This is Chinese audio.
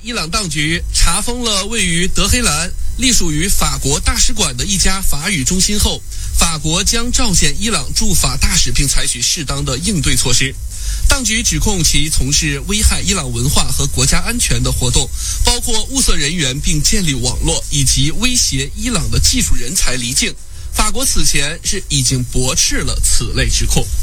伊朗当局查封了位于德黑兰、隶属于法国大使馆的一家法语中心后，法国将召见伊朗驻法大使，并采取适当的应对措施。当局指控其从事危害伊朗文化和国家安全的活动，包括物色人员并建立网络，以及威胁伊朗的技术人才离境。法国此前是已经驳斥了此类指控。